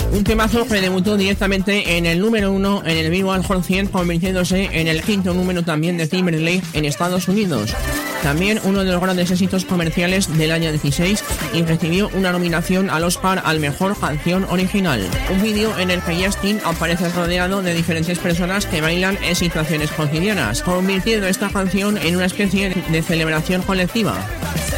Un temazo que debutó directamente en el número 1 en el Billboard Hot 100, convirtiéndose en el quinto número también de Timberlake en Estados Unidos. También uno de los grandes éxitos comerciales del año 16 y recibió una nominación al Oscar al Mejor Canción Original. Un vídeo en el que Justin aparece rodeado de diferentes personas que bailan en situaciones cotidianas, convirtiendo esta canción en una especie de celebración colectiva.